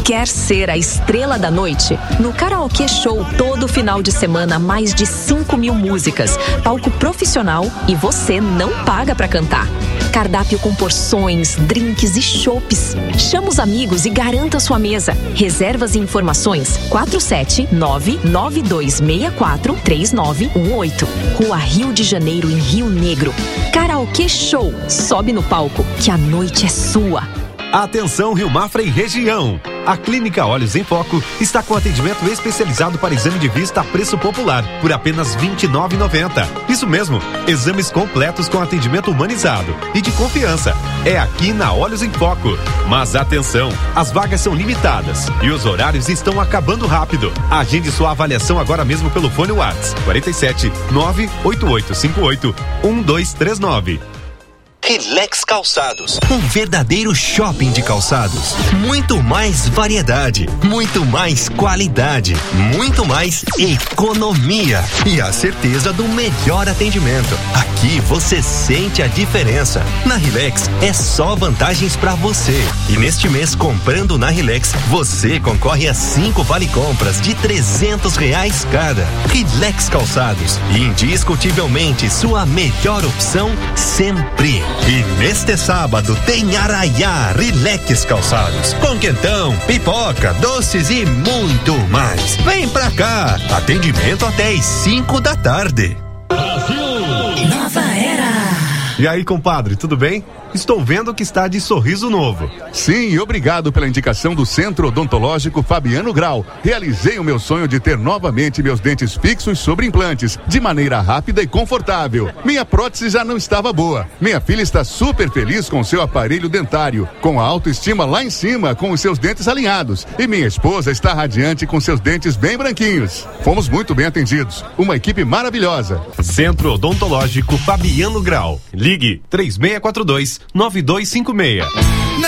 Quer ser a estrela da noite? No Karaokê Show, todo final de semana, mais de 5.000 músicas, palco profissional e você não paga pra cantar. Cardápio com porções, drinks e chopes. Chama os amigos e garanta sua mesa. Reservas e informações 479-9264-3918. Rua Rio de Janeiro, em Rio Negro. Karaokê Show. Sobe no palco, que a noite é sua. Atenção, Rio Mafra e região. A Clínica Olhos em Foco está com atendimento especializado para exame de vista a preço popular, por apenas R$ 29,90. Isso mesmo, exames completos com atendimento humanizado e de confiança. É aqui na Olhos em Foco. Mas atenção, as vagas são limitadas e os horários estão acabando rápido. Agende sua avaliação agora mesmo pelo fone WhatsApp 47 98858 1239. Rilex Calçados, um verdadeiro shopping de calçados. Muito mais variedade, muito mais qualidade, muito mais economia e a certeza do melhor atendimento. Aqui você sente a diferença. Na Rilex é só vantagens pra você. E neste mês, comprando na Rilex, você concorre a 5 vale-compras de R$300 cada. Rilex Calçados, indiscutivelmente sua melhor opção sempre. E neste sábado tem Arraiá Rilex Calçados, com quentão, pipoca, doces e muito mais. Vem pra cá, atendimento até às 5 da tarde. Nova Era. E aí, compadre, tudo bem? Estou vendo que está de sorriso novo. Sim, obrigado pela indicação do Centro Odontológico Fabiano Grau. Realizei o meu sonho de ter novamente meus dentes fixos sobre implantes, de maneira rápida e confortável. Minha prótese já não estava boa. Minha filha está super feliz com seu aparelho dentário, com a autoestima lá em cima, com os seus dentes alinhados. E minha esposa está radiante com seus dentes bem branquinhos. Fomos muito bem atendidos. Uma equipe maravilhosa. Centro Odontológico Fabiano Grau. Ligue 3642-9256.